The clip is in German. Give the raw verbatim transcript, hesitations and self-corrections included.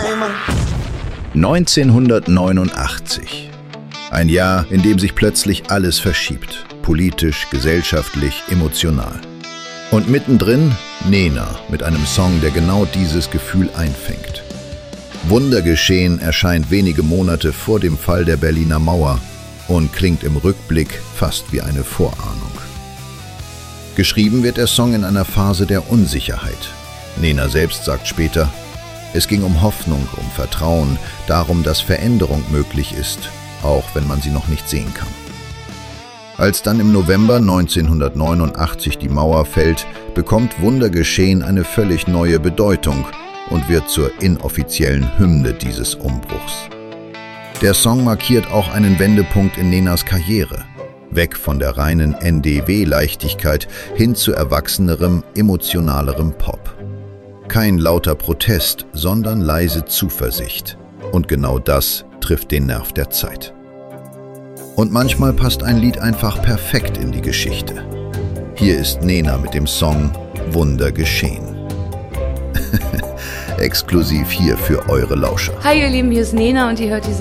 Heimat. neunzehnhundertneunundachtzig. Ein Jahr, in dem sich plötzlich alles verschiebt. Politisch, gesellschaftlich, emotional. Und mittendrin Nena mit einem Song, der genau dieses Gefühl einfängt. Wunder geschehen erscheint wenige Monate vor dem Fall der Berliner Mauer und klingt im Rückblick fast wie eine Vorahnung. Geschrieben wird der Song in einer Phase der Unsicherheit. Nena selbst sagt später, es ging um Hoffnung, um Vertrauen, darum, dass Veränderung möglich ist, auch wenn man sie noch nicht sehen kann. Als dann im November neunzehnhundertneunundachtzig die Mauer fällt, bekommt Wunder geschehen eine völlig neue Bedeutung und wird zur inoffiziellen Hymne dieses Umbruchs. Der Song markiert auch einen Wendepunkt in Nenas Karriere. Weg von der reinen N D W-Leichtigkeit hin zu erwachsenerem, emotionalerem Pop. Kein lauter Protest, sondern leise Zuversicht. Und genau das trifft den Nerv der Zeit. Und manchmal passt ein Lied einfach perfekt in die Geschichte. Hier ist Nena mit dem Song Wunder geschehen. Exklusiv hier für eure Lauscher. Hi ihr Lieben, hier ist Nena und ihr hört diese